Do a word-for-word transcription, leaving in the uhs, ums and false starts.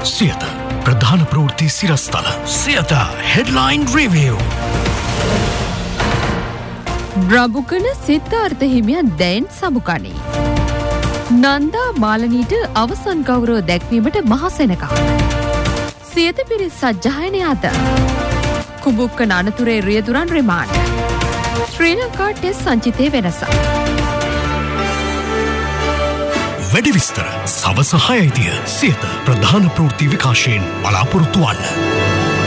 සියත ප්‍රධාන ප්‍රවෘත්ති සිරස්තල Siyatha headline review. බ්‍රබුකන Siddhartha හිමියන් දැන් සමුකණී. නන්දා මාලනීට අවසන් ගෞරව දැක්වීමට මහසෙනක. සියත පිරිස් සජ්ජායනය අද. කුඹුක්ක අනතුරේ රියදුරන් රිමාන්ඩ්. ශ්‍රී ලංකා ටෙස්ට් සංචිතයේ වෙනස. වැඩි විස්තර සවස හයයිදිය සියත ප්‍රධාන ප්‍රවෘත්ති විකාශයෙන් බලාපොරොත්තු වන්න.